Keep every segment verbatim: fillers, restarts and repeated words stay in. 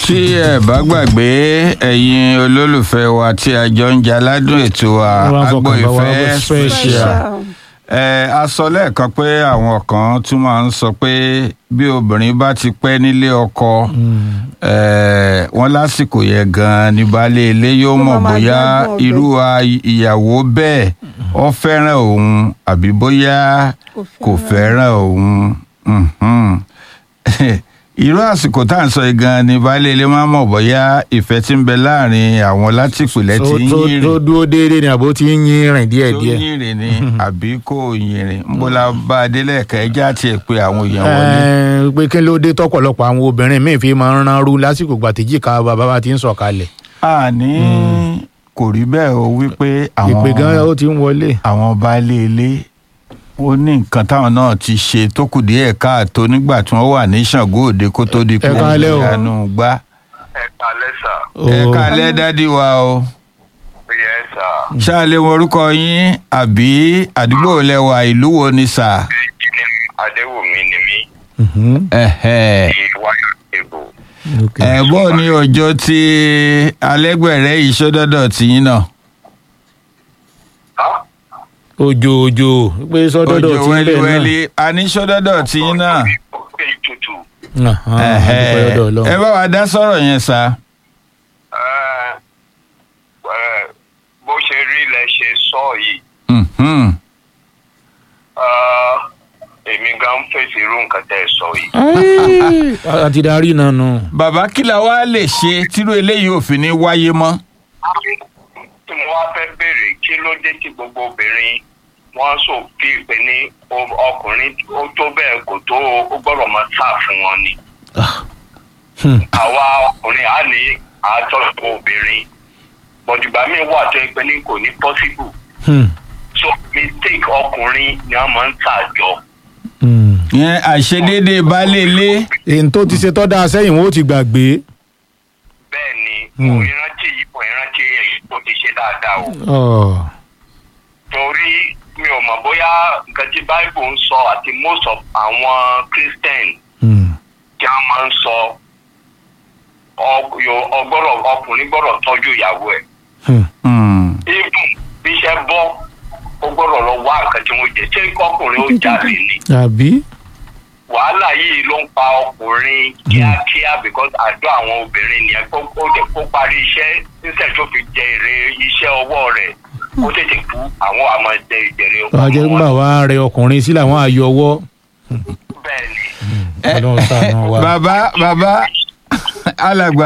tí ẹ bá gbàgbé ẹ̀yin olólùfẹ́ wa tí a jọ ń jaládùn ètò wa Agbo Ìfẹ́ special ẹ a sọ lẹ́ẹ̀kan pé àwọn kan tún máa ń sọ pé bí obìnrin bá ti pẹ́ nílé ọkọ ẹ wọ́n lásìkò yẹn gan ni baálé ilé yóò mọ̀ bóyá irú ìyàwó bẹ́ẹ̀ ó fẹ́ràn òun àbí bóyá kò fẹ́ràn òun. Irú àsìkò tá à ń sọ yìí gan ni baálé ilé máa mọ̀ bóyá ìfẹ́ tí ń bẹ láàrin àwọn láti ìpìlẹ̀ tí ń yìnrìn. tó dúró déédéé ni àbó tí ń yìnrìn díẹ̀díẹ̀. tó yìnrìn ni àbí kò yìnrìn ń bó la bá a délẹ̀ kẹ́ ẹ já tiẹ̀ pé àwọn èèyàn wọlé. pé kí ló dé tọ́pọ̀lọpọ̀ àwọn obìnrin míì fi máa ń ránrú lásìkò gbàtẹ́jì ká bàbá bá ti ń sọ̀kalẹ̀. àní kò rí bẹ́ẹ̀ o wípé àwọn ìpè gan ó ti ń wọlé. àwọn baálé ilé ó ní nǹkan táwọn náà ti ṣe tó kù díẹ̀ káàtó nígbà tí wọ́n wà ní Ṣàngó Òde kó tó di pé ìyanu gbá. ẹ kálẹ́ sà. ẹ kálẹ́ dádì wa o. yẹ sà. ṣáàlẹ̀ orúkọ yín àbí àdúgbò lẹ́wà ìlú wo ni sà. Adéwùmí ni mí. ẹ̀hẹ̀. ìwáyà èbò. ẹ̀bọ́ ní ọjọ́ tí alẹ́gbẹ̀rẹ́ ìṣódọ́dọ̀ tìyín náà. òjò òjò pé sọdọdọ tí ń bẹ náà. òjò wẹ́líwẹ́lí a ní sọdọdọ tí ń náà. ẹ bá wa dá sọ̀rọ̀ yẹn sá. bó ṣe rí lẹ ṣe sọ yìí. èmi gan fèsì irú nǹkan tẹ́ ẹ sọ yìí. a ti darí náà nù. bàbá kí la wá lè ṣe tírú eléyìí ò fi ní wáyé mọ́. tí mo wá fẹ́ béèrè kí ló dé tí gbogbo obìnrin wọ́n sọ fi ìpè ní ọkùnrin ó tó bẹ́ẹ̀ kò tó ó gbọ́dọ̀ máa sá fún wọn ni. àwa ọkùnrin á ní àtọ́jú obìnrin bọ̀dùgbà mi wà tó ẹ pé ní kò ní possible. so mistake ọkùnrin ni wọ́n máa ń tàjọ. yẹn àìṣedéédéé baálé ilé. èyí tó ti ṣe tọ́ da sẹ́yìn wọn ó ti gbàgbé. bẹ́ẹ̀ ni mo ìrántí yìí mo ìrántí èyí tó ti ṣe dáadáa o. torí mi ò mọ̀ bóyá nǹkan tí bible ń sọ àti most of àwọn christian tí a máa ń sọ ọgbọ́rọ̀ ọkùnrin gbọ́dọ̀ tọ́jú ìyàwó ẹ̀. even bí iṣẹ́ bọ́ ó gbọ́dọ̀ lọ wá nǹkan tí wọ́n jẹ ṣé ọkùnrin ó jalè ni. àbí. wàhálà yìí ló ń pa ọkùnrin kíákíá because àdó àwọn obìnrin nìyẹn kó parí iṣẹ́ níṣẹ́ tó fi jẹ èrè iṣẹ́ ọwọ́ rẹ̀ ó tètè kú àwọn àmọ́ jẹ ìjẹrẹ ọkọ. àjẹ́ nígbà wàá rẹ ọkùnrin sílẹ̀ àwọn àyọ̀ ọwọ́. bẹ́ẹ̀ni. bàbá bàbá alàgbà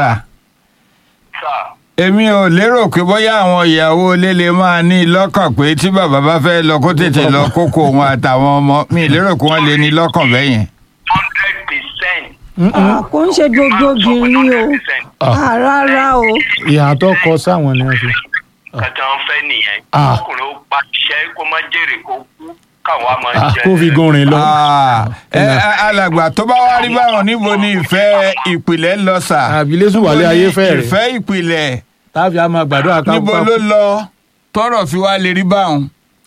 èmi ò lérò pé bóyá àwọn ìyàwó ilé lè máa ní lọ́kàn pé tí bàbá bá fẹ́ lọ kó tètè lọ kókó wọn àtàwọn ọmọ mi lérò pé wọ́n lè ní lọ́kàn bẹ́yẹn. hundred percent. kò ń ṣe gbogbo obìnrin o rárá o. ìyàtọ̀ kọ sáwọn ni wọ́n fi. kàtà ń fẹ́ nìyẹn ọkùnrin ó pa iṣẹ́ kó má jèrè kó kú káwọn á máa jẹ. kó fi gun rìn lọ. alàgbà tó bá wá rí báwọn níbo ni ìfẹ́ ìpìlẹ̀ lọ sà. àbílẹ̀sùn wàlẹ̀ ayé fẹ́ rẹ̀. ìfẹ́ ìpìlẹ̀. táàfin àmọ́ gbàdúrà ká. níbo ló lọ tọrọ fi wá lè rí báwọn.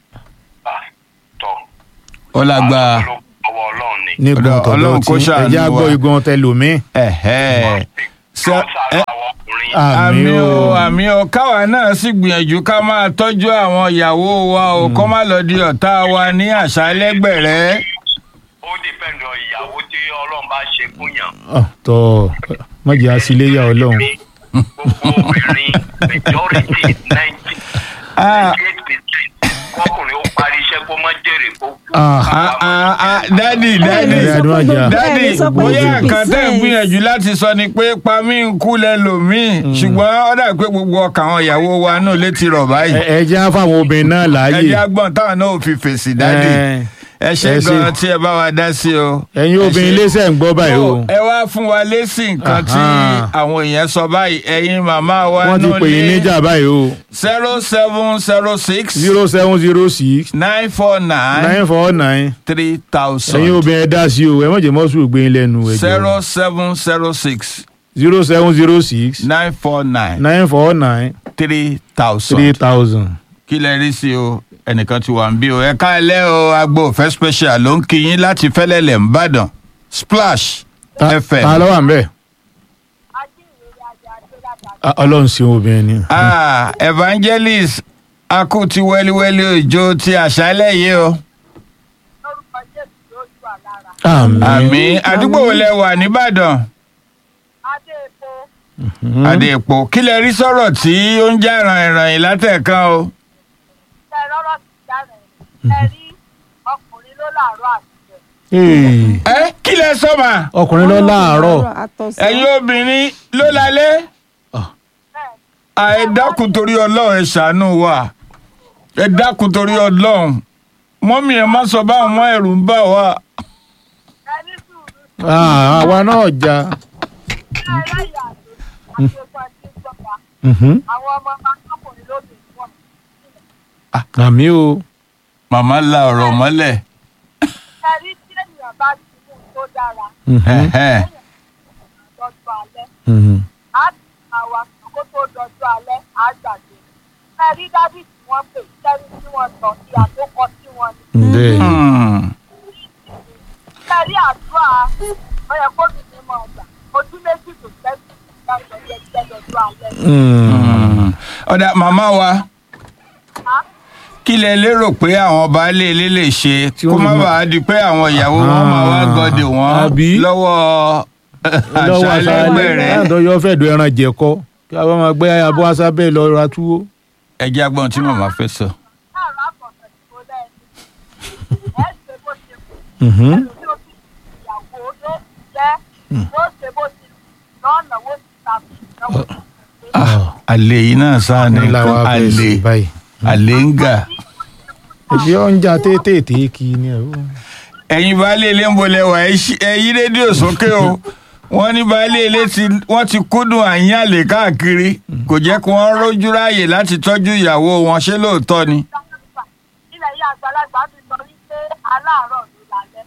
ọlàgbà ní gbọ́n tọ̀dọ̀ tí ẹja gbọ́ igun tẹlómi. àmì o àmì o káwa náà sì gbìyànjú ká máa tọ́jú àwọn ìyàwó wa o kó má lọ di ọ̀tá wa ní àṣálẹ́ gbẹ̀rẹ́. ó dìpẹ́ndì ìyàwó tí Ọlọ́run bá ṣe fún yàn. tọ́ mọ̀jì àṣìléyà Ọlọ́run. gbogbo obìnrin majority ninety eight percent kọkùnrin ó parí iṣẹ́ kó má jèrè kó kú. dádì dádì dádì bóyá nǹkan tẹ́ ń gbìyànjú láti sọ ni pé pamí ń kú lẹ́lòmíì ṣùgbọ́n ó dà pé gbogbo ọkàn àwọn ìyàwó wa náà lè ti rọ̀ báyìí. ẹ jẹ́ á fáwọn obìnrin náà láàyè. ẹ jẹ́ àgbọ̀n táwọn náà ò fi fèsì dádì. ẹ ṣe gan tí ẹ bá wa dá sí o. ẹ̀yin obìnrin lẹ́sẹ̀ ń gbọ́ báyìí o. ẹ wá fún wa lésì nǹkan tí àwọn èèyàn sọ báyìí ẹ̀yin màmá wa wọ́n ti pè yín níjà báyìí o. zero seven zero six. zero seven zero six. nine four nine. nine four nine. three thousand. ẹ̀yin obìnrin ẹ dá sí o ẹ má jẹ́ mọ́sùn gbé yín lẹ́nu ẹ̀jẹ̀. zero seven zero six. zero seven zero six. nine four nine. nine four nine. three thousand. three thousand. kí lẹ rí sí o ẹnìkan ti wà ń bí o ẹ káalẹ́ o Agbo Ìfẹ́ special ló ń kí yín láti Fẹ́lẹ́lẹ̀ ńbàdàn Splash F M. ta ló wà ń bẹ̀. ọlọ́run sí obìnrin ni. Ah, evangelist akú ti wẹ́líwẹ́lí òjò ti àṣálẹ̀ yìí o. àmín. àdúgbò wo lẹ wà nìbàdàn? adé epo. kí lẹ rí sọ̀rọ̀ tí ó ń já ìrànyìn látẹ̀kan o. ẹ̀rọ ti já rẹ̀ rí ọkùnrin ló láàárọ̀ àtijọ́. ẹ kí lẹ sọ mà. ọkùnrin ló láàárọ̀ ẹ̀yin obìnrin ló lálẹ́. ẹ dákun torí ọlọ́run ẹ ṣàánú wa ẹ dákun torí ọlọ́run mọ́mí ẹ má sọ báwọn mọ́ ẹ̀rù ń bà wá. ẹni sùúrù. àwa náà já. ẹlẹ́yà àti epo àti ìjọba àwọn ọmọ máa ń tọkùnrin lóde wọn. àmì o. màmá la ọ̀rọ̀ mọ́lẹ̀. ẹ̀rí tí ènìyàn bá ti mú un tó dára. èèyàn dọ́jú alẹ́. á ti máa wá kó tó dọ́jú alẹ́ á gbàgbé. ẹ̀rí dájú tí wọ́n pè kẹ́rí tí wọ́n sọ ìyà tó kọ sí wọn ni. ẹ̀rí àdúrà ó yẹ kó dùn ní mọ̀ ọ̀gbà ojú méjì tó tẹ́sí láti ọjọ́ ìjẹ́ dọ́jú alẹ́. ọ̀dà màmá wa kí lẹ lérò pé àwọn baálé ilé lè ṣe kó má bàa di pé àwọn ìyàwó wọn máa wá gọdẹ wọn lọ́wọ́ àṣálẹ́ gbẹ̀rẹ̀. àtọ́jọ́ fẹ́ do ẹran jẹ̀kọ kí a bá máa gbé abọ́ asábẹ́ lọ ra túwó. ẹ jẹ́ agbọ́n tí màmá fẹ́ sọ. láàárọ̀ àbọ̀tẹ̀ tó lẹ́yìn ẹ̀ ṣe bó ṣe kù ẹlòmí ò sì ìyàwó yóò jẹ́ yóò ṣe bó ṣe lọ́nà wó ti tàbí ìnáwó. àlè yìí náà sáà ní nǹkan àlè àlè ń gà. èyí ó ń já tètè kí ni ẹ. ẹ̀yin baálé ilé ń bolẹ̀ wá ẹ yí rédíò sókè o wọ́n ní baálé ilé tí wọ́n ti kúndùn àyín àlè káàkiri kò jẹ́ kí wọ́n rójú ráàyè láti tọ́jú ìyàwó wọn ṣé lóòótọ́ ni. ilẹ̀ yìí àgbàlagbà ti sọ wípé aláàárọ̀ ló lálẹ́.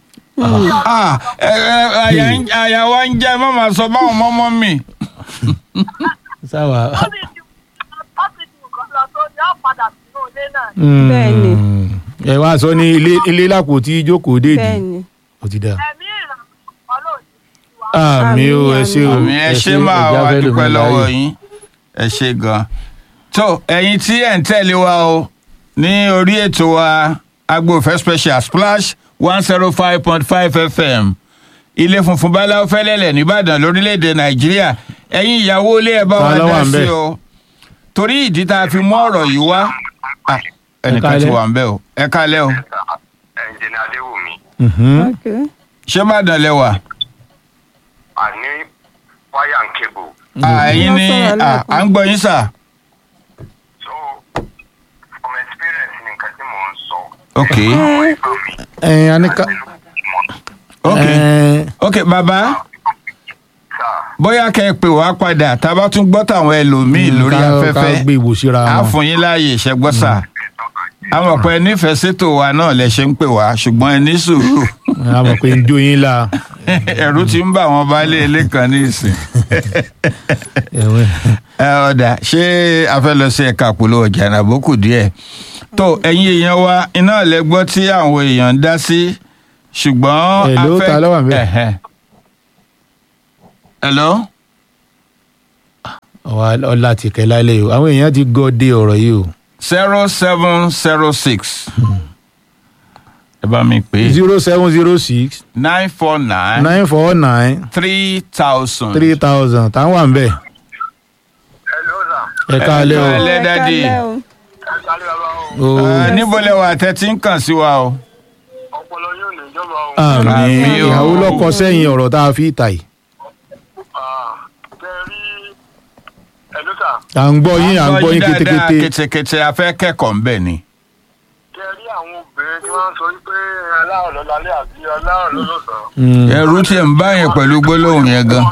àyà wa ń jẹ́ má máa sọ báwọn mọ́mọ́ mi. sáwà. ó ní ti ọ́fíìsì nǹkan lọ tó ní ọ̀padà sínú ilé náà. bẹ́ẹ̀ni. ẹ wá sọ ní ilé ilé lápò tí jókòó déèdì. bẹ́ẹ̀ni. ó ti dà. ẹ̀mí ìrànlọ́wọ́ ọlọ́ọ̀dì ti wá. àmì o ẹ ṣé o àmì ẹ ṣé máa wá dúpẹ́ lọ́wọ́ yín ẹ ṣé gan. tó ẹ̀yin tí ẹ̀ ń tẹ̀lé wa o ní orí ètò wa agbófẹ́ special splash one zero five point five fm ilé funfun báláwo fẹ́lẹ́lẹ̀ nìbàdàn lórílẹ̀‐èdè nàìjíríà ẹ̀yin ìyàwó ilé ẹ̀ bá wa dá sí o torí ìdí tá a fi mú ọ̀rọ̀ yìí wá ẹnìkan ti wà ń bẹ̀ o ẹ kálẹ́ o. ẹnjìnì adéwùmí. ṣé bàdàn lẹ wà. àní wáyà ń kébù. ẹ̀yin ni à ń gbọ́ yín sà. so from experience ni nǹkan tí mò ń sọ. ok. ẹ anika. ok ok bàbá bóyá kẹ́ ẹ pè wá padà tá a bá tún gbọ́ tàwọn ẹlòmíì lórí afẹ́fẹ́ á fún yín láàyè ìṣẹ́gbọ́sà àwọn ọ̀pọ̀ ẹ nífẹ̀ẹ́ sétò wa náà lẹ ṣe ń pè wá ṣùgbọ́n ẹ ní sùúrù. àwọn ọ̀pọ̀ ẹ ń jó yín la. ẹ̀rù ti ń bà wọ́n baálé ilé kan ní ìsìn. ẹ ọ̀dà ṣé a fẹ́ lọ sí ẹ̀ka àpòlò ọjà àbókù díẹ̀ tó ẹ̀yin èèyàn wa iná lẹ gbọ́ tí àwọn èèyàn ń dá sí ṣùgbọ́n a fẹ́. hello. ọlá ti kẹ lálẹ́ o àwọn èèyàn ti gọ́ dé ọ̀rọ̀ yìí o. zero seven zero six. ẹ bá mi pè. zero seven zero six. nine four nine. nine four nine. three thousand. three thousand táwọn wà ń bẹ̀. ẹ káalẹ́ o. ẹ káalẹ́ dádì. níbo lẹ wà tẹ́tí ń kàn sí wa o. ọpọlọ yóò ní ìjọba o. àmín ìyàwó lọkọ sẹ́yìn ọ̀rọ̀ tá a fi tà yìí. à ń gbọ́ yín à ń gbọ́ yín kétékété. kétékété a fẹ́ kẹ́kọ̀ọ́ ń bẹ̀ ni. kẹ rí àwọn obìnrin tí wọ́n ń sọ wípé aláwọ̀ ló lálẹ́ àbí aláwọ̀ ló lọ́sàn-án. ẹ̀rù tiẹ̀ ń bá yẹn pẹ̀lú gbólóhùn yẹn gan.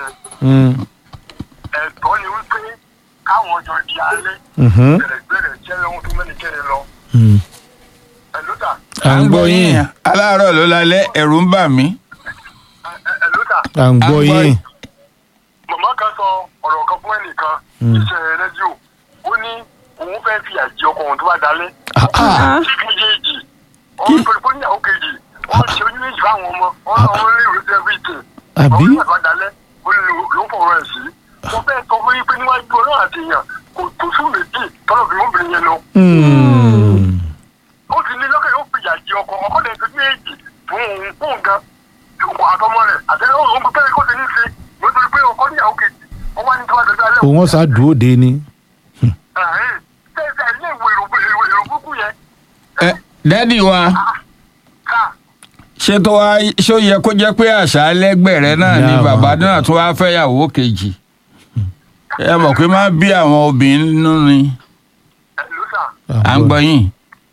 ẹ̀tọ́ ni wípé káwọn ọjọ́ di alẹ́ gbẹ̀rẹ̀gbẹ̀rẹ̀ jẹ́ ohun tó mẹ́nikẹ́ni lọ. ẹ̀lúta. à ń gbọ́ yín. aláàárọ̀ ló lálẹ́ ẹ̀rù ń bà mí. ẹ̀lúta. à ń gbọ́ yín. màmá kan sọ ọ̀rọ̀ kan fún ẹnìkan iṣẹ́ rédíò ó ní òun fẹ́ fi àjẹ ọkọ òun tó bá dalẹ̀. kí méjèèjì ọ̀hún pẹ̀lú fún ìyàwó kejì wọ́n ṣe ojú méjì fáwọn ọmọ wọ́n náà wọ́n lè rí everything. àbí. ọ̀hún ìgbà tó bá dalẹ̀ ó lè ló fọwọ́ ẹ̀ sí. mo fẹ́ sọ fún yín pé níwájú ọlọ́run àti èèyàn kò tó sùn méjì tọ́lọ̀ fi mọ́bìnrin yẹn lọ. ó ti ní lọ́kàn yóò fi ìyà jẹ ọkọ ọkọ lè fi méjì fún òun fún òun gan àtọmọ rẹ̀ àti òun kò fẹ́ẹ́ kó ṣe ní ṣe nítorí pé ọkọ níyàwó kejì ó wá ní tí wọ́n ti dá lẹ́wọ̀n. òun ṣáà dúró de ni. ṣé ẹ ní ìwé èrò gbogbo yẹn. dádì wa ṣé tó wá ṣé ó yẹ kó jẹ́ pé àṣà lẹ́gbẹ̀rẹ́ náà ni bàbá náà tún wá fẹ́yàwó kejì ẹ mọ̀ pé má bí àwọn obìnrin nínú ni à ń gbọ́ yín.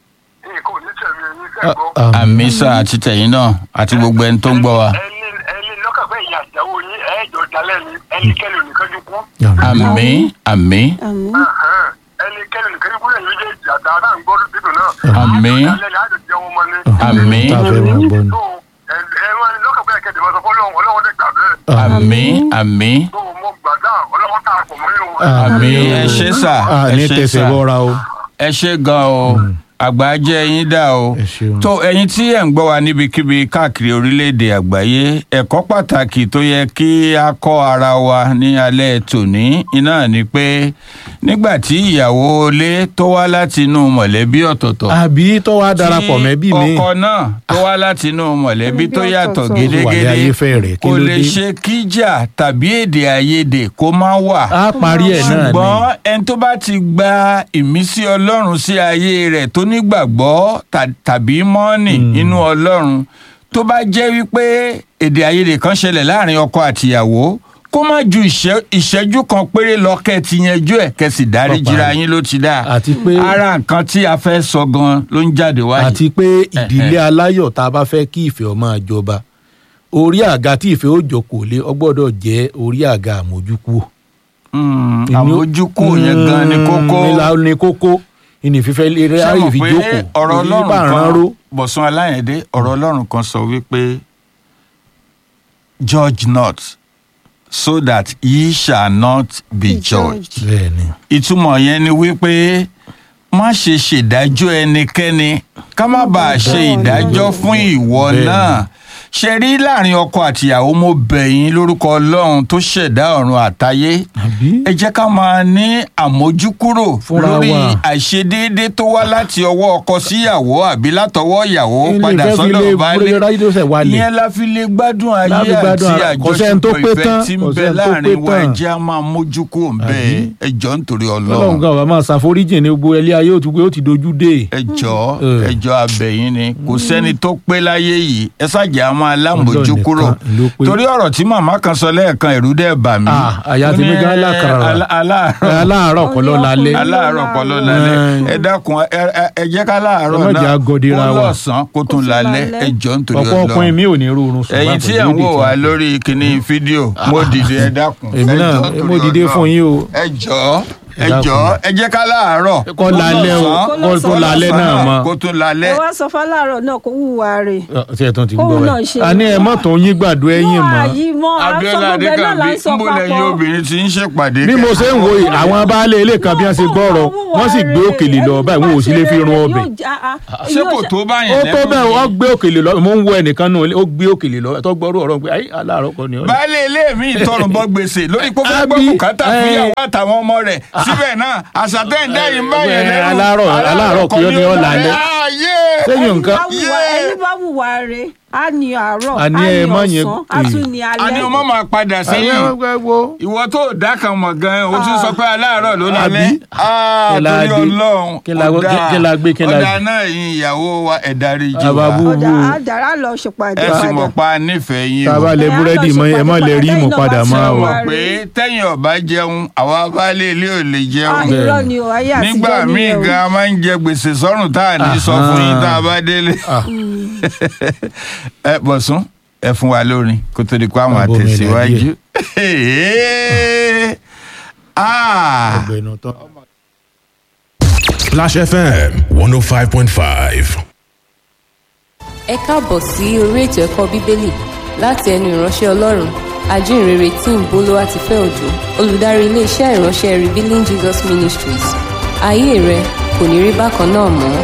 àmì sà àti tẹ̀yìn náà àti gbogbo ẹni tó ń gbọ́ wa. ẹni lọ́kàn pé ìyá ìyàwó yín ẹ̀ẹ́dọ̀ dalẹ̀ ni ẹnikẹ́ni ò ní kánjú kú. àmì àmì. ẹnikẹ́ni ò ní kánjú kú lẹ́yìn méjèèjì àtàwọn náà ń gbọ́dọ̀ dídùn náà. àmì àmì. àmì àmì. àmì ẹ ṣé sà ẹ ṣé sà ẹ ṣé gan o àgbà jẹ́ yín dà o tó ẹ̀yin tí ẹ̀ ń gbọ́ wa níbikíbi káàkiri orílẹ̀-èdè àgbáyé ẹ̀kọ́ pàtàkì tó yẹ kí a kọ́ ara wa ní alẹ́ tòní iná ni pé nígbà tí ìyàwó ilé tó wá láti inú mọ̀lẹ́bí ọ̀tọ̀ọ̀tọ̀ àbí tó wá darapọ̀ mẹ́bí mi tí ọkọ náà tó wá láti inú mọ̀lẹ́bí tó yàtọ̀ gédégédé kò lè ṣe kíjà tàbí èdè àìyedè kó má wà á parí ẹ̀ náà ni ṣùgbọ́n ẹni tó bá ti gba ìmísí Ọlọ́run sí ayé rẹ̀ tó nígbàgbọ́ tàbí mọ́ọ̀nì inú Ọlọ́run tó bá jẹ́ wípé èdè àìyedè kan ṣẹlẹ̀ láàrin ọkọ àtìyàwó kó má ju ìṣẹ́jú kan péré lọ kẹ́ ti yanjú ẹ̀ kẹ́ sì dáríjìra yín ló ti dáa àti pé ara nǹkan tí a fẹ́ sọ gan ló ń jáde wáyé. àti pé ìdílé aláyọ̀ tá a bá fẹ́ kí ìfẹ́ ó máa jọba orí àga tí ìfẹ́ ó jókòó lé ó gbọ́dọ̀ jẹ́ orí àga àmójúkú. àmójúkú yẹn gan ni kókó ni kókó ìní fífẹ́ eré ayé fi jókòó ọ̀rọ̀ Ọlọ́run kan Bọ̀sún Aláyẹ̀dé ọ̀rọ̀ Ọlọ́run kan sọ wípé judge not so that ye shall not be judged. ìtumọ̀ yẹn ni wípé má ṣe ṣèdájọ́ ẹnikẹ́ni ká má bàa ṣe ìdájọ́ fún ìwọ náà ṣe rí láàrin ọkọ àtìyàwó mo bẹ̀ yín lórúkọ Ọlọ́run tó ṣẹ̀dá ọ̀run àtayé ẹ jẹ́ ká máa ní àmójúkúrò lórí àìṣedéédé tó wá láti ọwọ́ ọkọ síyàwó àbí látọwọ́ ìyàwó padà sọ́dọ̀ baálé ìyẹn la fi lè gbádùn ayé àti àjọṣepọ̀ ìfẹ́ tí ń bẹ láàrin wa ẹ jẹ́ á máa mójúkúrò ń bẹ ẹ jọ̀ọ́ nítorí Ọlọ́run. Ọlọ́run gan wa máa ṣàforíjì ní gbogbo ẹlẹ́ ayé òtún ti dojú dé. ẹ jọ̀ọ́ ẹ jọ̀ọ́ a bẹ̀ yín ni kò sẹ́ni tó pé láyé yìí ẹ ṣàjẹ́ á máa lámójú kúrò torí ọ̀rọ̀ tí màmá kan sọ lẹ́ẹ̀kan ẹ̀rú dẹ̀ bà mí. àyà tí mi gan aláàkàrà aláàárọ̀ kọ́ ló lálẹ́. aláàárọ̀ kọ́ ló lálẹ́ ẹ dákun ẹ jẹ́ ká láàárọ̀ náà kó lọ́sàn-án kó tún lálẹ́ ẹ jọ̀ọ́ nítorí Ọlọ́run. ọ̀pọ̀ ọkùnrin mi ò ní rúurun sùn. ẹ̀yin tí ẹ̀ ń wò wá lórí kinní fídíò mo dìde ẹ dákun. èmi náà mo dìde fún yín o. ẹ jọ̀ọ́ ẹ jọ̀ọ́ ẹ jẹ́ ká láàárọ̀ kó lálẹ́ o kó lálẹ́ náà mọ́ kó tún lálẹ́. ẹ wá sọ fáláàárọ̀ náà kó wùwà rẹ̀. ṣé ẹ tún ti gbọ́ báyìí. àní ẹ mọ̀ tó yín gbàdúrà ẹ̀yìn mọ́. Abíọ́lá Adékànbí níbo lẹ́yìn obìnrin ti ń ṣèpàdé. bí mo ṣe ń wo àwọn baálé ilé kan bí wọ́n ṣe gbọ́rọ̀ wọ́n sì gbé òkèlè lọ báyìí wọn ò sì lè fi run ọbẹ̀. ṣé kò tó báyìí lẹ́nu. ó tó bẹ́ẹ̀ wọ́n gbé òkèlè lọ mo ń wo ẹnìkan náà ó gbé òkèlè lọ tó gbọ́rọ̀ ọ̀rọ̀ pé ayé aláàárọ̀ kọ́ ni. baálé ilé mi ìtọrùn bọ́ gbèsè lórí pópó gbọ́ bùkátà fúyàwó àtàwọn ọmọ rẹ̀ síbẹ̀ náà àṣàtẹ̀yìn dáyìn báyẹn lẹ́nu. aláàárọ̀ aláàárọ̀ kí ó ní ọ̀la alẹ́. sẹ́yìn nǹkan. ẹni bá wùwà rẹ̀ a ní àárọ̀ a Àní ní ẹ má yẹn- ọ̀sán a tún ní alẹ́. a ní ọmọ máa padà sẹ́yìn ìwọ tó dá kan mọ̀ gan-an o tún sọ pé aláàárọ̀ ló lálẹ́. Àbí? Ah, Kí la torí gbé? Ọlọ́run Kí la- kódà kí la gbé? Kí la ọ̀dà gbé? náà yín ìyàwó wa ẹ̀dá rí jù Àbábú. wá ọ̀dà àdàrà lọ ṣèpàdé ẹ sì mọ̀ padà. pa nífẹ̀ẹ́ yín o. tábà lẹ búrẹ́dì mọ́ ẹ má lẹ rí ìmọ̀ padà ṣé máa o o. mọ̀ pé tẹ́yìn ọ̀bá jẹun àwa baálé ilé ò lè Ah, jẹun. irọ́ ni o ayé àtijọ́ nígbà míì nìyẹn o. gan a máa ń jẹ gbèsè sọ́rùn tá à ní sọ fún yín tá a bá délé. ẹ Bọ̀sún ẹ fún wa lórin kó tó di pé àwọn Àbọ̀ mi là àtẹ̀síwájú. Ah. Ọ̀gbẹ́ni tán. Splash F M one oh five point five. Ẹ káàbọ̀ sí orí ètò ẹ̀kọ́ Bíbélì láti ẹnu ìránṣẹ́ Ọlọ́run ajínrere tí ń bolówá ti fẹ́ òjò olùdarí iléeṣẹ́ ìránṣẹ́ Revealing Jesus Ministries. Ayé rẹ kò ní rí bákan náà mọ́.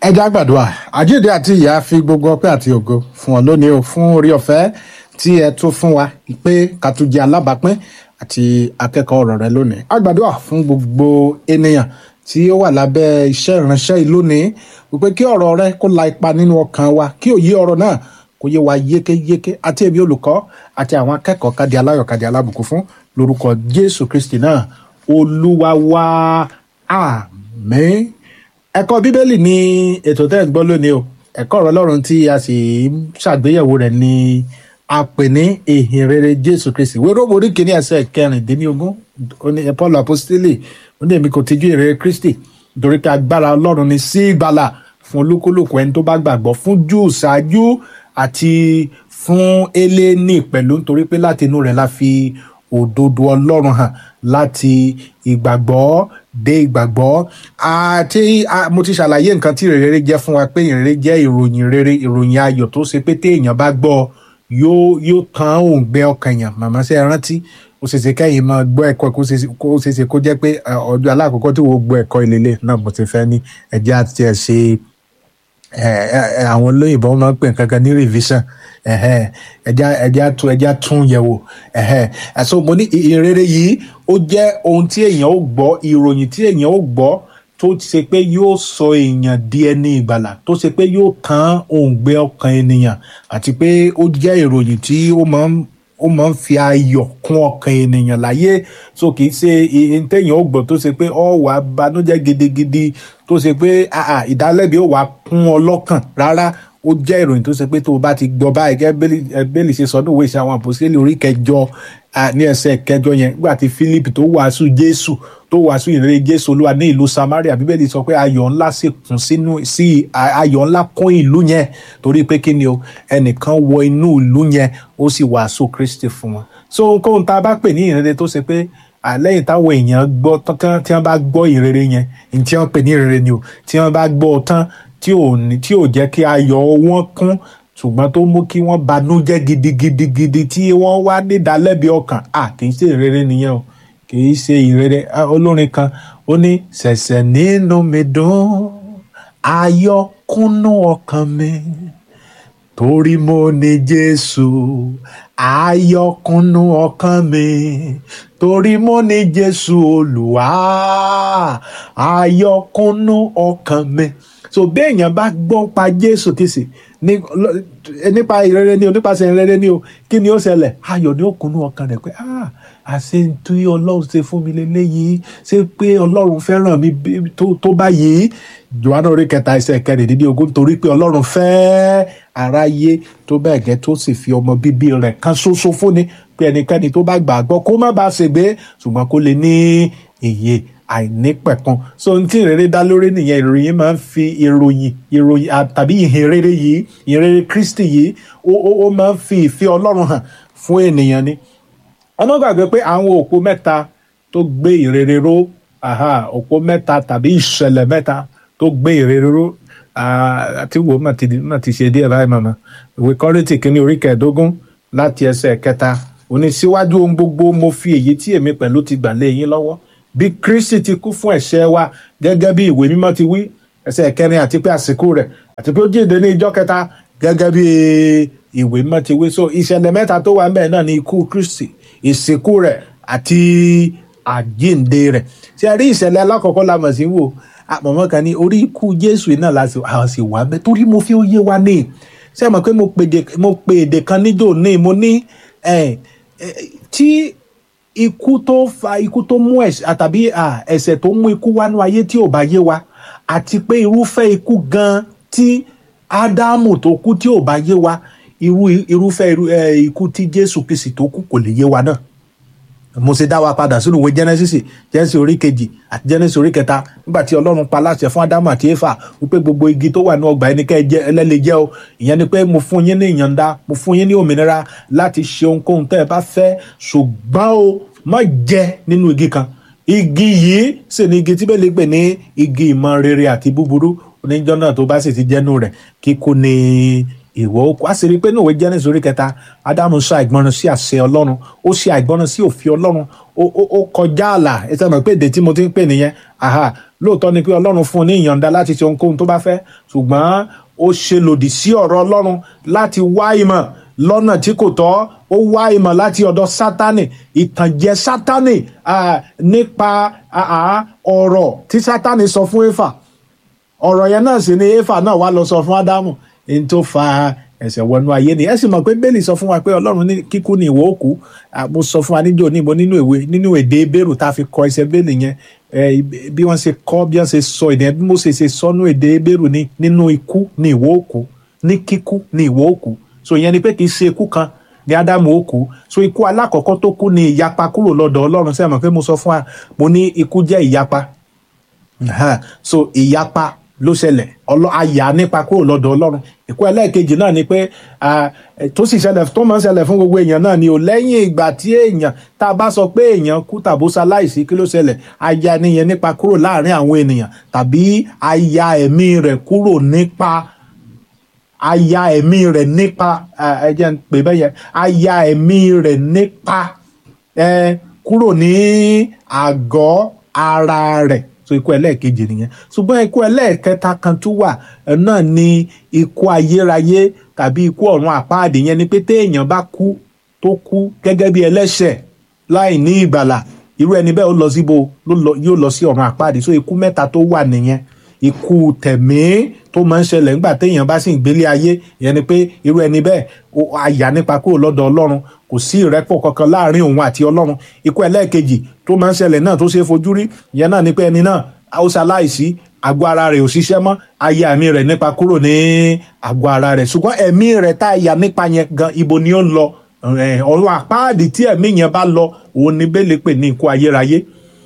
ẹ jẹ́ á gbàdúrà. Àjíǹde àti ìyà fi gbogbo ọpẹ́ àti ògo fún ọ lónìí o, fún orí ọ̀fẹ́ tí ẹ tún fún wa pé ká tún jẹ́ alábàápín àti akẹ́kọ̀ọ́ ọ̀rọ̀ rẹ lónìí. A gbàdúrà fún gbogbo ènìyàn tí ó wà lábẹ́ iṣẹ́ ìránṣẹ́ yìí lónìí wípé kí ọ̀rọ̀ rẹ kó la ipa nínú ọkàn wa, kí òye ọ̀rọ̀ náà kó yé wa yékéyéké, àti èmi olùkọ́ àti àwọn akẹ́kọ̀ọ́ kádi aláyọ̀ kádi alábùkún fún lórúkọ Jésù Kristi náà Olúwa wa, àmín. Ẹ̀kọ́ Bíbélì ni ètò tẹ́ ẹ̀ ń gbọ́ lónìí o. Ẹ̀kọ́ ọ̀rọ̀ Ọlọ́run tí a sì ń ṣàgbéyẹ̀wò rẹ̀ ni a pè ní ìhìn rere Jésù Kristi. Ìwé Róòmù orí kìíní ẹsẹ̀ kẹrìndínlógún, Paul Apostoli ó ní èmi kò tijú ìhìn rere Kristi nítorí pé agbára Ọlọ́run ni sí ìgbàlà fún olúkúlùkù ẹni tó bá gbàgbọ́, fún Júù ṣáájú àti fún Hélénì pẹ̀lú, nítorí pé láti inú rẹ̀ la fi òdodo Ọlọ́run hàn láti ìgbàgbọ́ dé ìgbàgbọ́. Àti mo ti ṣàlàyé nǹkan tí ìrere jẹ́ fún wa pé ìrere jẹ́ ìròyìn rere, ìròyìn ayọ̀ tó ṣe pé téèyàn bá gbọ́ yóò yóò tán òǹgbẹ ọkàn èèyàn. Màmá ṣe rántí ó ṣeéṣe kẹ́yìn máa gbọ́ ẹ̀kọ́ kó ṣeéṣe kó jẹ́ pé ọjọ́ alákọ̀ọ́kọ́ tí wọ́n gbọ́ ẹ̀kọ́ ìlélẹ̀ náà mo ti fẹ́ ní ẹ̀jẹ̀ àti ẹ̀ ṣe àwọn olóyìnbó máa ń pè kankan ní revision, ẹja ẹja tún ẹja tún yẹ̀wò. So mo ní ìrere yìí ó jẹ́ ohun tí èèyàn ó gbọ́, ìròyìn tí èèyàn ó gbọ́ tó ṣe pé yóò sọ èèyàn di ẹni ìgbàlà, tó ṣe pé yóò tán òǹgbẹ ọkàn ènìyàn, àti pé ó jẹ́ ìròyìn tí ó máa ń ó máa ń fi ayọ̀ kún ọkàn ènìyàn láyé. So kì í ṣe ohun téèyàn ó gbọ́ tó ṣe pé ọ wà banújẹ́ gidigidi, tó ṣe pé ìdálẹ́bi ó wà kún ọ lọ́kàn rárá. Ó jẹ́ ìròyìn tó ṣe pé tó o bá ti gbọ́ báyìí, gẹ́gẹ́ Bélì ṣe sọ ní ìwé Ìṣe àwọn Àpọ́sítélì orí kẹjọ ní ẹsẹ̀ kẹjọ yẹn, nígbà tí Fílípì tó wàásù Jésù tó wàásù ìrere Jésù Olúwa ní ìlú Samaria, Bíbélì sọ pé ayọ̀ ńlá sì kún sínú sí ayọ̀ ńlá kún ìlú yẹn, torí pé kí ni o, ẹnìkan wọ inú ìlú yẹn ó sì wàásù Kristi fún wọn. So ohunkóhun tá a bá pè ní ìrere tó ṣe pé lẹ́yìn táwọn èèyàn gbọ́ tán, tí wọ́n bá gbọ́ ìrere yẹn, ní tí wọ́n pè ní ìrere ni o, tí wọ́n bá gbọ́ tán tí ò ní tí ò jẹ́ kí ayọ̀ wọn kún, ṣùgbọ́n tó mú kí wọ́n banújẹ́ gidigidigidi, tí wọ́n wá nídàálẹ́bi ọkàn, à kì í ṣe ìrere nìyẹn o, kì í ṣe ìrere. Olórin kan ó ní ṣẹ̀ṣẹ̀ nínú mi dùn, ayọ̀ kúnnú ọkàn mi, torí mo ní Jésù. Ayọ̀ kúnnú ọkàn mi, torí mo ní Jésù Olúwa. Ayọ̀ kúnnú ọkàn mi. So béèyàn bá gbọ́ pa Jésù Kristi nípa ìrere ni o, nípasẹ̀ ìrere ni o, kí ni ó ṣẹlẹ̀? Ayọ̀ ni ó kúnnú ọkàn rẹ̀ pé ah àṣẹ tí Ọlọ́run ṣe fún mi lélẹ́yìí, ṣé pé Ọlọ́run fẹ́ràn mi tó báyìí. Jòhánù orí kẹta ẹsẹ̀ kẹrìndínlógún, torí pé Ọlọ́run fẹ́ aráyé tó bẹ́ẹ̀ gẹ́ tó sì fi ọmọ bíbí rẹ̀ kan ṣoṣo fúnni, pé ẹnikẹ́ni tó bá gbàgbọ́ kó má bàa ṣègbé ṣùgbọ́n kó lè ní ìyè àìnípẹ̀kun. So ohun tí ìrere dá lórí nìyẹn. Ìròyìn máa ń fi ìròyìn ìròyìn tàbí ìhìn rere yìí, ìrere Kristi yìí, ó máa ń fi ìfẹ́ Ọlọ́run hàn fún ènìyàn ni. Ọ̀nà gbàgbé pé àwọn òpó mẹ́ta tó gbé ìrere ró, òpó mẹ́ta tàbí ìṣẹ̀lẹ̀ mẹ́ta tó gbé ìrere ró, àti wo mà ti ṣe díẹ̀ báyìí màmá. Ìwé Kọ́ríńtì kìíní orí kẹẹ̀ẹ́dógún láti ẹsẹ̀ kẹta, ó ní síwájú ohun gbogbo mo fi èyí tí èmi pẹ̀lú ti gbà lé yín lọ́wọ́, bí Kristi ti kú fún ẹ̀ṣẹ̀ wa gẹ́gẹ́ bí ìwé mímọ́ ti wí, ẹsẹ̀ kẹrin, àti pé àsìkò rẹ̀, àti pé ó jíǹde ní ijọ́ kẹta gẹ́gẹ́ bí ìwé mímọ́ ti wí. So ìṣẹ̀lẹ̀ mẹ́ta tó wà ńbẹ̀ náà ni ikú Kristi, ìsìnkú rẹ̀ àti àjíǹde rẹ̀. Ṣé ẹ rí ìṣẹ̀lẹ̀ alákọ̀ọ́kọ́ la mọ̀ sí wò? Àmọ̀mọ́ kan ní orí ikú Jésù náà la sì wà bẹ́ẹ̀, torí mo fi ó yé wa ní. Ṣé ẹ mọ̀ pé mo pe èdè kan níjó ní mo ní tí ikú tó fa ikú tó mú ẹ̀ṣẹ̀ tàbí ẹ̀ṣẹ̀ tó mú ikú wánú ayé tí ò bá yé wa, àti pé irúfẹ́ ikú gan tí Ádámù tó kú tí ò bá yé wa, irú irúfẹ́ ikú tí Jésù Kristi tó kú kò lè yé wa náà. Mo ṣe dá wa padà sínú ìwé Genesis Genesis orí kejì àti Genesis orí kẹta, nígbà tí Ọlọ́run pa láṣẹ fún Ádámù àti Éfà wípé gbogbo igi tó wà ní ọgbà ẹni kẹ́ ẹ lè jẹ o. Ìyẹn ni pé mo fún yín ní ìyọ̀ǹda, mo fún yín ní òmìnira láti ṣe ohunkóhun tẹ́ ẹ bá fẹ́, ṣùgbọ́n o má jẹ nínú igi kan. Igi yìí sì ni igi tí Bíbélì pè ní igi ìmọ̀ rere àti búburú. Oníjọ́ náà tó bá sì ti jẹ́nu rẹ̀ kíkú ni ìwọ ó kú. A sì rí i pé ní ìwé Genesis orí kẹta, Ádámù ṣe àìgbọràn sí àṣẹ Ọlọ́run, ó ṣe àìgbọràn sí òfin Ọlọ́run, ó kọjá ààlà. Ẹ sọ ma pé èdè tí mo ti ń pè nìyẹn. Aha, lóòótọ́ ni pé ọlọ́run fún un ní ìyọ̀ǹda láti ṣe ohunkóhun tó bá fẹ́ ṣùgbọ́n ó ṣe lòdì sí ọ̀rọ̀ ọlọ́run láti wá ìmọ̀ lọ́nà tí kò tọ́. Ó wá ìmọ̀ láti ọ̀dọ̀ sátánì, ìtànjẹ sátánì nípa ọ̀rọ̀ tí sátánì sọ fún éfà. Ọ̀rọ̀ yẹn náà sì ni éfà náà wá lọ sọ fún ádámù, ní tó fa ẹ̀ṣẹ̀ wọnú ayé ni. Ẹ sì mọ̀ pé bẹ́ẹ̀lì sọ fún wa pé ọlọ́run ní kíkú ni ìwọ òkú. Mo sọ fún wa níjọ́ níbo nínú ìwé nínú èdè Hébérù tá a fi kọ ẹsẹ̀ bẹ́ẹ̀lì yẹn, bí wọ́n ṣe kọ́ bí wọ́n ṣe sọ èdè bí Mósè ṣe sọ nínú èdè Hébérù ni nínú ikú ni ìwọ òkú, ní kíkú ni ìwọ òkú. So ìyẹn ni pé kì í ṣe ikú kan ní ádámù ó kú. So ikú alákọ̀ọ́kọ́ tó kú ni ìyapa kúrò lọ́dọ̀ ọlọ́run. Ṣé ẹ mọ̀ pé mo sọ fún wa mo ní ikú jẹ́ ìyapa. So ìyapa ló ṣẹlẹ̀, àyà nípa kúrò lọ́dọ̀ ọlọ́run. Ikú ẹlẹ́ẹ̀kejì náà ni pé tó sì ṣẹlẹ̀ tó máa ń ṣẹlẹ̀ fún gbogbo èèyàn náà ni ò lẹ́yìn ìgbà tí èèyàn tá a bá sọ pé èèyàn kú tàbó ṣaláìsí kí ló ṣẹlẹ̀, àyà nìyẹn nípa kúrò láàrin àwọn ènìyàn tàbí àyà ẹ̀mí rẹ̀ kúrò nípa aya ẹ̀mí rẹ̀ nípa ẹ jẹ́ n pè bẹ́yẹn aya ẹ̀mí rẹ̀ nípa ẹ kúrò ní àgọ́ ara rẹ̀. So ikú ẹlẹ́ẹ̀kejì nìyẹn. Ṣùgbọ́n ikú ẹlẹ́ẹ̀kẹta kan tún wà náà ni ikú ayérayé tàbí ikú ọ̀run àpáàdì. Yẹn ni pé téèyàn bá kú tó kú gẹ́gẹ́ bí ẹlẹ́ṣẹ̀ láì ní ìgbàlà, irú ẹni bẹ́ẹ̀ ó lọ síbo yóò lọ sí ọ̀run àpáàdì. So ikú mẹ́ta tó wà nìyẹn. Ikú tẹ̀mí tó máa ń ṣẹlẹ̀ nígbà téèyàn bá sì ń gbélé ayé, ìyẹn ni pé irú ẹni bẹ́ẹ̀ àyà nípa kúrò lọ́dọ̀ ọlọ́run, kò sí ìrẹ́pọ̀ kankan láàrin òun àti ọlọ́run. Ikú ẹlẹ́ẹ̀kejì tó máa ń ṣẹlẹ̀ náà tó ṣe é fojú rí, ìyẹn náà ni pé ẹni náà ó ṣaláìsí, àgọ́ ara rẹ̀ ò ṣiṣẹ́ mọ́, àyà ẹ̀mí rẹ̀ nípa kúrò ní àgọ́ ara rẹ̀. Ṣùgbọ́n ẹ̀mí rẹ̀ tá a yà nípa yẹn gan ibo ni ó ń lọ? Ọ̀run àpáàdì tí ẹ̀mí yẹn bá lọ òun ni bẹ́ẹ̀ lè pè ní ikú ayérayé.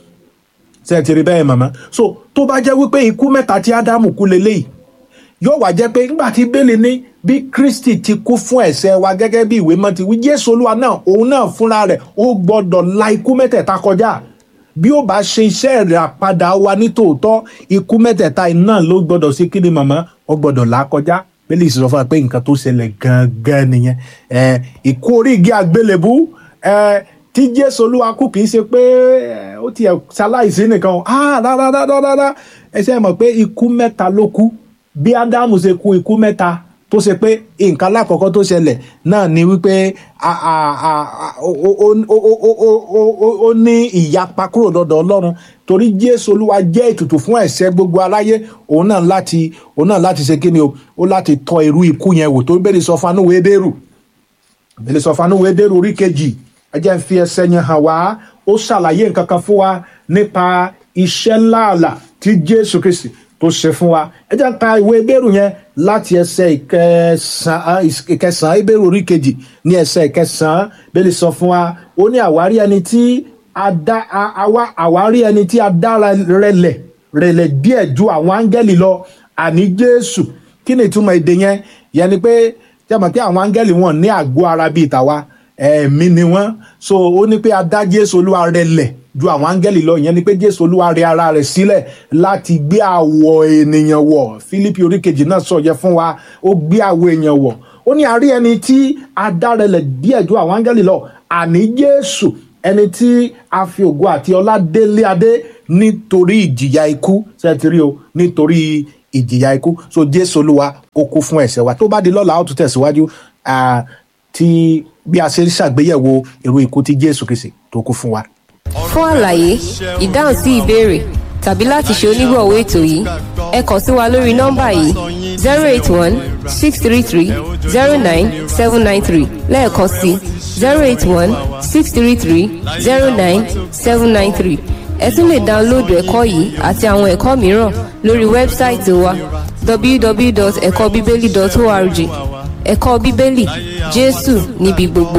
Ṣé ti rí bẹ́ẹ̀ màmá? So tó bá jẹ́ wípé ikú mẹ́ta tí ádámù kú leléyìí, yóò wá jẹ́ pé nígbà tí bẹ́ẹ̀lì ní bí Kristi ti kú fún ẹ̀ṣẹ̀ wa gẹ́gẹ́ bí ìwé mọ́ ti wí, Jésù Olúwa náà òun náà fúnra rẹ̀ ó gbọ́dọ̀ la ikú mẹ́tẹ̀ẹ̀ta kọjá. Bí ó bá ṣe iṣẹ́ rẹ̀ àpadà wa ní tòótọ́, ikú mẹ́tẹ̀ẹ̀ta iná ló gbọ́dọ̀ sí kí ni màmá? Ó gbọ́dọ̀ là kọjá. Bẹ́ẹ̀lì sọ fún wa pé nǹkan tó ṣẹlẹ̀ gangan nìyẹn. Ikú orí igi àgbélébú tí Jésù Olúwa kú kì í ṣe pé ó ti ṣaláìsí nìkan. Rárá rárá rárá ẹ ṣe mọ̀ pé ikú mẹ́ta ló kú. Bí Ádámù ṣe kú ikú mẹ́ta tó ṣe pé nǹkan lákọ̀ọ́kọ́ tó ṣẹlẹ̀ náà ni wípé ó ní ìyapa kúrò lọ́dọ̀ ọlọ́run torí Jésù Olúwa jẹ́ ètùtù fún ẹ̀ṣẹ̀ gbogbo aráyé. Òun náà láti òun náà láti ṣe kí ni o, ó láti tọ́ irú ikú yẹn wò tó bẹ́ẹ̀ sọ fún anúwèé Hébérù bẹ́ẹ̀ sọ fún anúwèé Hébérù orí kejì. Ẹ jẹ́ n fi ẹsẹ̀ yẹn hàn wá. Ó ṣàlàyé nǹkan kan fún wa nípa iṣẹ́ ńláàlà tí Jésù Kristi tó ṣe fún wa. Ẹ jẹ́ n ka ìwé Hébérù yẹn láti ẹsẹ̀ ìkẹsàn-án Hébérù orí kejì ní ẹsẹ̀ ìkẹsàn-án. Bẹ́ẹ̀ sọ fún wa, ó ní àwárí ẹni tí àwárí ẹni tí a dára rẹlẹ̀ rẹlẹ̀ díẹ̀ ju àwọn áńgẹ́lì lọ, àní Jésù. Kí ni ìtumọ̀ èdè yẹn? Yẹn ni pé jẹ́ mọ̀ pé àwọn áńgẹ́lì wọn ní àgọ́ ara bíi tàwa, ẹ̀mí ni wọ́n. So ó ní pé a dá Jésù Olúwa rẹlẹ̀ ju àwọn áńgẹ́lì lọ. Ìyẹn ni pé Jésù Olúwa rẹ ara rẹ̀ sílẹ̀ láti gbé àwọ̀ ènìyàn wọ̀. Fílípì orí kejì náà sọ yẹ fún wa, ó gbé àwọ̀ ènìyàn wọ̀. Ó ní a rí ẹni tí a dá rẹlẹ̀ díẹ̀ ju àwọn áńgẹ́lì lọ, àní Jésù, ẹni tí a fi ògo àti ọlá délé adé nítorí ìjìyà ikú. Ṣé ẹ ti rí o? Nítorí ìjìyà ikú. So Jésù Olúwa ó kú fún ẹ̀ṣẹ̀ wa. Tó bá di lọ́la ó tún tẹ̀síwájú tí bí a ṣe ń ṣàgbéyẹ̀wò irú ikú tí Jésù Kristi tó kú fún wa. Fún àlàyé, ìdáhùn sí ìbéèrè tàbí láti ṣe onígbọ̀wọ́ ètò yìí, ẹ kàn sí wa lórí nọ́mbà yìí zero eight one six three three zero nine seven nine three lẹ́ẹ̀kan sí zero eight one six three three zero nine seven nine three. Ẹ tún lè dáńlóòdù ẹ̀kọ́ yìí àti àwọn ẹ̀kọ́ mìíràn lórí wẹ́bsáìtì wa w w w dot ẹ̀kọ́ bíbélì dot org. Ẹ̀kọ́ Bíbélì, Jésù níbi gbogbo.